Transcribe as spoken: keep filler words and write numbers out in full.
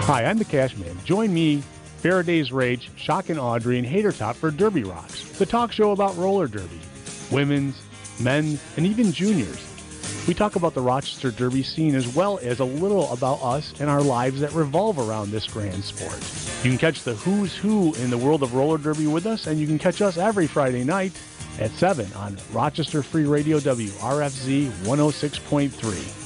Hi, I'm the Cash Man. Join me, Faraday's Rage, Shock and Audrey, and Hater Top for Derby Rocks, the talk show about roller derby, women's, men's, and even juniors. We talk about the Rochester Derby scene as well as a little about us and our lives that revolve around this grand sport. You can catch the who's who in the world of roller derby with us, and you can catch us every Friday night at seven on Rochester Free Radio W R F Z one oh six point three.